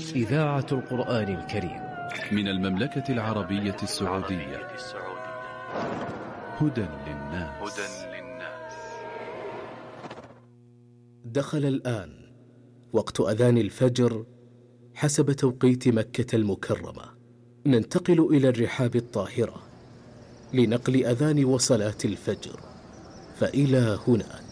إذاعة القرآن الكريم من المملكة العربية السعودية. هدى للناس. دخل الآن وقت أذان الفجر حسب توقيت مكة المكرمة. ننتقل إلى الرحاب الطاهرة لنقل أذان وصلاة الفجر، فإلى هناك.